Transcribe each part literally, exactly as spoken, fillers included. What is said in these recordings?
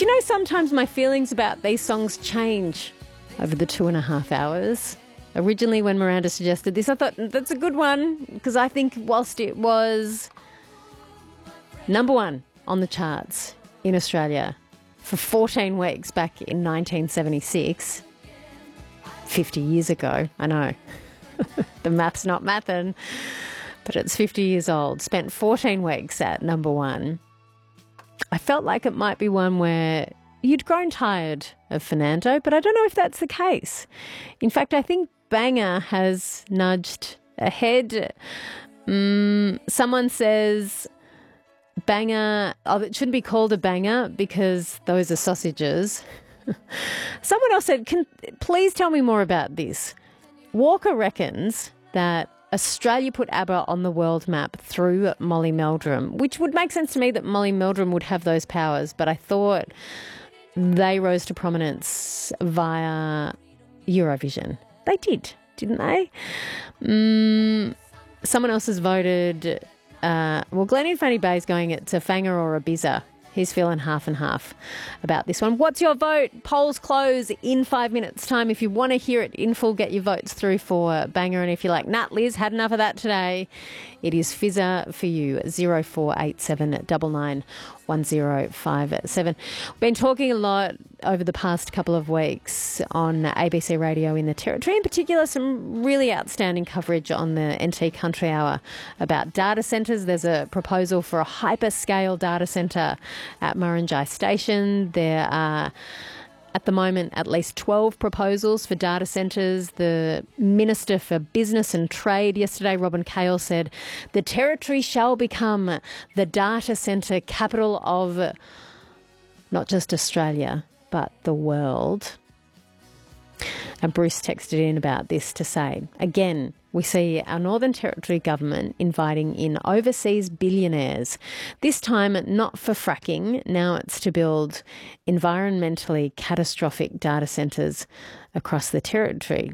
Do you know sometimes my feelings about these songs change over the two and a half hours? Originally, when Miranda suggested this, I thought that's a good one because I think whilst it was number one on the charts in Australia for fourteen weeks back in nineteen seventy-six, fifty years ago, I know, the math's not mathin', but it's fifty years old, spent fourteen weeks at number one. I felt like it might be one where you'd grown tired of Fernando, but I don't know if that's the case. In fact, I think Banger has nudged ahead. Mm, someone says Banger, oh, it shouldn't be called a banger because those are sausages. Someone else said, Can, please tell me more about this. Walker reckons that Australia put ABBA on the world map through Molly Meldrum, which would make sense to me that Molly Meldrum would have those powers, but I thought they rose to prominence via Eurovision. They did, didn't they? Mm, someone else has voted, uh, well, Glenn Fanny Bay's going it's a fanger or a bizzer. He's feeling half and half about this one. What's your vote? Polls close in five minutes' time. If you want to hear it in full, get your votes through for Banger. And if you're like, nah, Liz, had enough of that today, it is Fizzer for you, zero four eight seven nine nine one zero five seven. We've been talking a lot over the past couple of weeks on A B C Radio in the Territory, in particular some really outstanding coverage on the N T Country Hour about data centres. There's a proposal for a hyperscale data centre at Murrinjai Station. There are, at the moment, at least twelve proposals for data centres. The Minister for Business and Trade yesterday, Robin Cale, said the Territory shall become the data centre capital of not just Australia, but the world. And Bruce texted in about this to say, again, we see our Northern Territory government inviting in overseas billionaires, this time not for fracking, now it's to build environmentally catastrophic data centres across the Territory.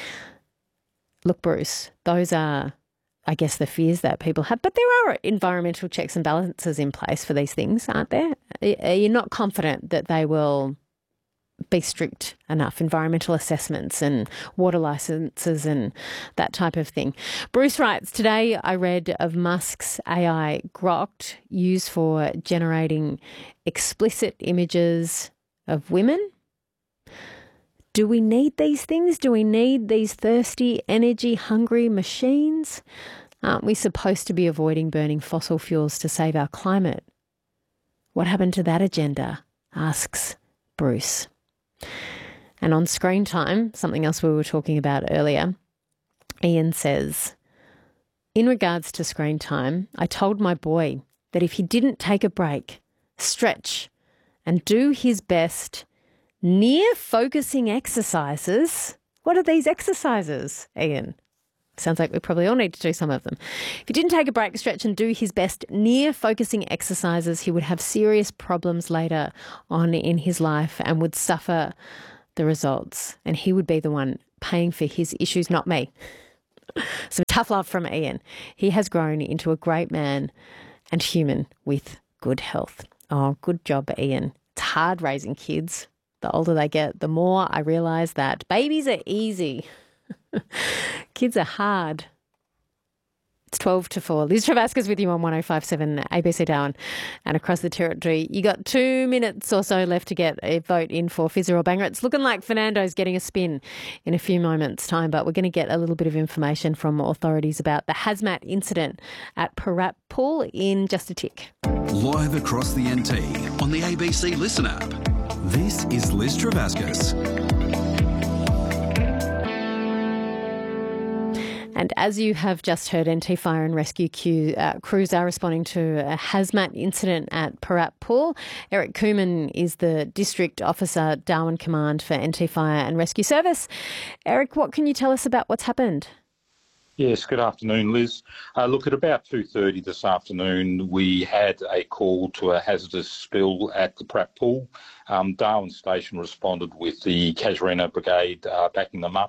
Look, Bruce, those are, I guess, the fears that people have, but there are environmental checks and balances in place for these things, aren't there? Are you not confident that they will be strict enough, environmental assessments and water licenses and that type of thing? Bruce writes, today I read of Musk's A I Grok used for generating explicit images of women. Do we need these things? Do we need these thirsty, energy-hungry machines? Aren't we supposed to be avoiding burning fossil fuels to save our climate? What happened to that agenda? Asks Bruce. And on screen time, something else we were talking about earlier, Ian says, in regards to screen time, I told my boy that if he didn't take a break, stretch, and do his best near focusing exercises. What are these exercises, Ian? Sounds like we probably all need to do some of them. If he didn't take a break, stretch and do his best near focusing exercises, he would have serious problems later on in his life and would suffer the results. And he would be the one paying for his issues, not me. Some tough love from Ian. He has grown into a great man and human with good health. Oh, good job, Ian. It's hard raising kids. The older they get, the more I realise that babies are easy. Kids are hard. It's twelve to four. Liz Travasca's with you on one oh five point seven A B C Darwin and across the Territory. You got two minutes or so left to get a vote in for Fizzer or Banger. It's looking like Fernando's getting a spin in a few moments' time, but we're going to get a little bit of information from authorities about the hazmat incident at Parat Pool in just a tick. Live across the N T on the A B C Listen app. This is Liz Travascas. And as you have just heard, N T Fire and Rescue Q, uh, crews are responding to a hazmat incident at Parat Pool. Eric Cooman is the District Officer, Darwin Command for N T Fire and Rescue Service. Eric, what can you tell us about what's happened? Yes, good afternoon, Liz. Uh, look, at about two thirty this afternoon, we had a call to a hazardous spill at the Parat Pool. Um, Darwin Station responded with the Casuarina Brigade uh, backing them up.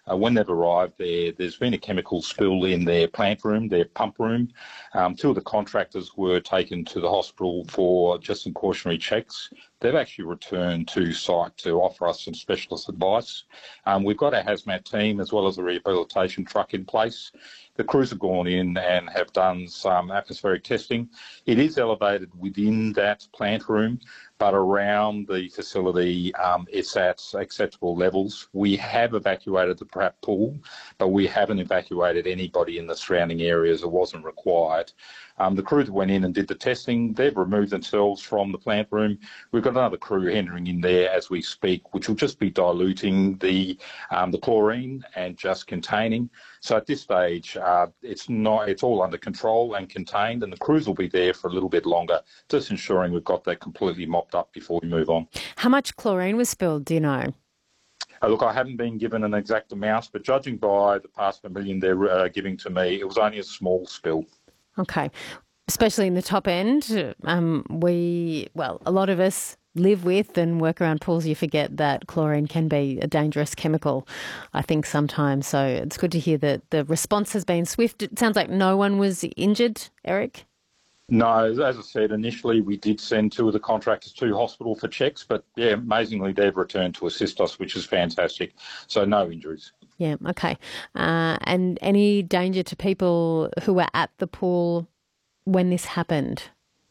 Uh, when they've arrived there, there's been a chemical spill in their plant room, their pump room. Um, two of the contractors were taken to the hospital for just some cautionary checks. They've actually returned to site to offer us some specialist advice. Um, we've got a hazmat team as well as a rehabilitation truck in place. The crews have gone in and have done some atmospheric testing. It is elevated within that plant room, but around the facility um, it's at acceptable levels. We have evacuated the Pratt pool, but we haven't evacuated anybody in the surrounding areas. It wasn't required. Um, the crew that went in and did the testing, they've removed themselves from the plant room. We've got another crew entering in there as we speak, which will just be diluting the um, the chlorine and just containing. So at this stage, uh, it's not it's all under control and contained, and the crews will be there for a little bit longer, just ensuring we've got that completely mopped up before we move on. How much chlorine was spilled, do you know? Uh, look, I haven't been given an exact amount, but judging by the parts per million they're uh, giving to me, it was only a small spill. Okay. Especially in the top end, um, we, well, a lot of us live with and work around pools. You forget that chlorine can be a dangerous chemical, I think, sometimes. So it's good to hear that the response has been swift. It sounds like no one was injured, Eric? No, as I said, initially we did send two of the contractors to hospital for checks, but yeah, amazingly they've returned to assist us, which is fantastic. So no injuries. Yeah, okay. Uh, and any danger to people who were at the pool when this happened?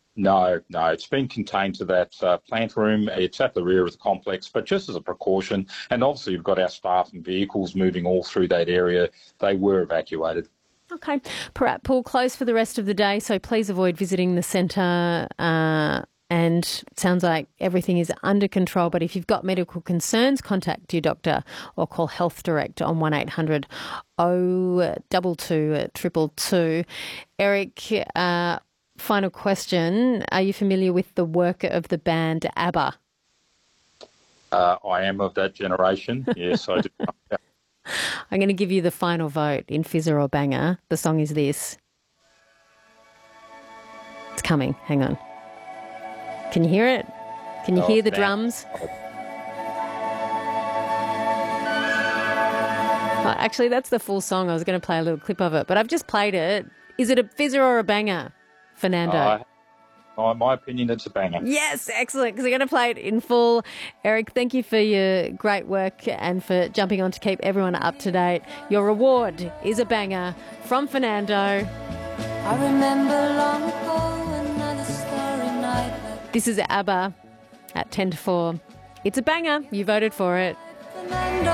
No, no, it's been contained to that uh, plant room. It's at the rear of the complex, but just as a precaution, and obviously we've got our staff and vehicles moving all through that area, they were evacuated. Okay. Parat Pool closed for the rest of the day, so please avoid visiting the centre. Uh, and it sounds like everything is under control. But if you've got medical concerns, contact your doctor or call Health Direct on one eight hundred oh two two two two. Eric, uh, final question. Are you familiar with the work of the band ABBA? Uh, I am of that generation. Yes, I do. I'm going to give you the final vote in Fizzer or Banger. The song is this. It's coming. Hang on. Can you hear it? Can you Oh, hear the damn. drums? Oh, actually, that's the full song. I was going to play a little clip of it, but I've just played it. Is it a Fizzer or a Banger, Fernando? Uh, in my opinion, it's a banger. Yes, excellent, because we're going to play it in full. Eric, thank you for your great work and for jumping on to keep everyone up to date. Your reward is a banger from Fernando. I remember long ago another starry night. This is ABBA at ten to four. It's a banger. You voted for it. Fernando.